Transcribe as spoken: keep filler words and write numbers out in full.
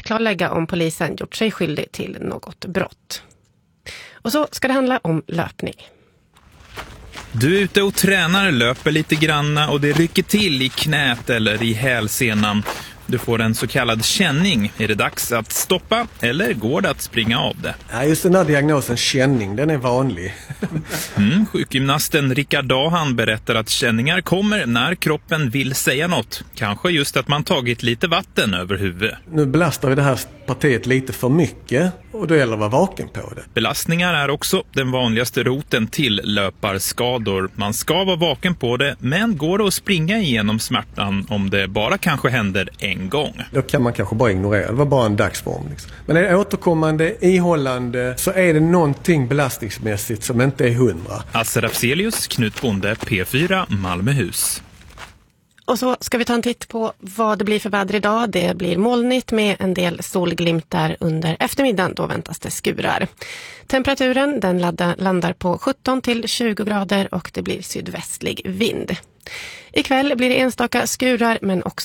klarlägga om polisen gjort sig skyldig till något brott. Och så ska det handla om löpning. Du är ute och tränar, löper lite granna och det rycker till i knät eller i hälsenan. Du får en så kallad känning. Är det dags att stoppa eller går det att springa av det? Ja, just den här diagnosen känning, den är vanlig. Mm, sjukgymnasten Rickard Dahan berättar att känningar kommer när kroppen vill säga något. Kanske just att man tagit lite vatten över huvudet. Nu belastar vi det här partiet lite för mycket och då gäller det att vara vaken på det. Belastningar är också den vanligaste roten till löparskador. Man ska vara vaken på det, men går det att springa igenom smärtan om det bara kanske händer en gång? Då kan man kanske bara ignorera, det var bara en dagsform. Liksom. Men är det återkommande, ihållande så är det någonting belastningsmässigt som inte är hundra. Asser Afzelius, Knut Bonde, P fyra, Malmöhus. Och så ska vi ta en titt på vad det blir för väder idag. Det blir molnigt med en del solglimtar under eftermiddagen. Då väntas det skurar. Temperaturen den landar på sjutton till tjugo grader och det blir sydvästlig vind. Ikväll blir det enstaka skurar men också